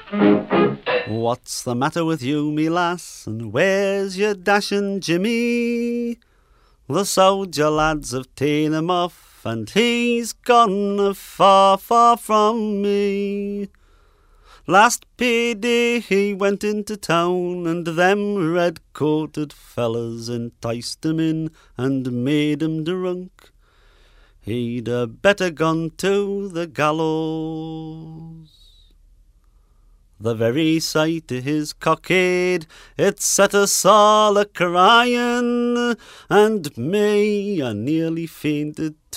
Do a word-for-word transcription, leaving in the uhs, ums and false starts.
What's the matter with you, me lass, and where's your dashin' Jimmy? The soldier lads have ta'en him off, and he's gone far, far from me. Last payday he went into town, and them red-coated fellas enticed him in and made him drunk. He'd a better gone to the gallows. The very sight of his cockade, it set us all a-crying, and me, I nearly fainted